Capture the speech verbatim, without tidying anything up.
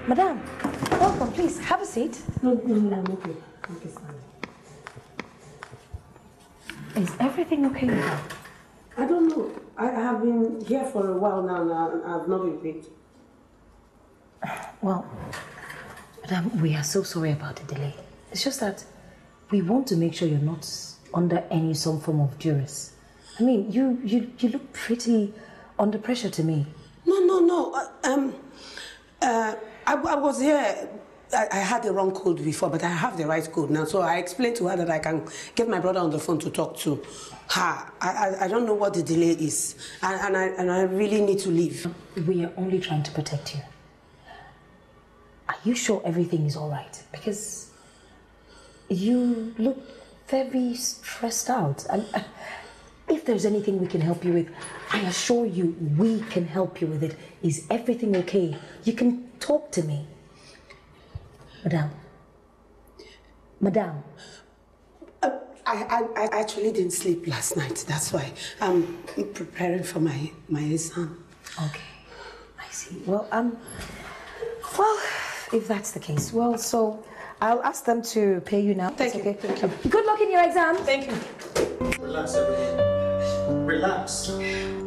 Madam, welcome, please, have a seat. No, no, no, no, okay. Okay, fine. Is everything okay with her? I don't know. I have been here for a while now and I have not been picked. Well, Madam, we are so sorry about the delay. It's just that we want to make sure you're not under any some form of duress. I mean, you, you, you look pretty under pressure to me. No, no, no. Uh, um, uh, I, I was here. I, I had the wrong code before, but I have the right code now. So I explained to her that I can get my brother on the phone to talk to her. I, I, I don't know what the delay is, and, and, I, and I really need to leave. We are only trying to protect you. Are you sure everything is all right? Because you look very stressed out. And uh, if there's anything we can help you with, I assure you we can help you with it. Is everything okay? You can talk to me. Madam. Madam. Uh, I, I, I actually didn't sleep last night. That's why I'm preparing for my, my exam. Okay. I see. Well, um, well, if that's the case, well, so I'll ask them to pay you now. Thank you. Okay? Thank you. Good luck in your exam. Thank you. Relax, everyone. Relax.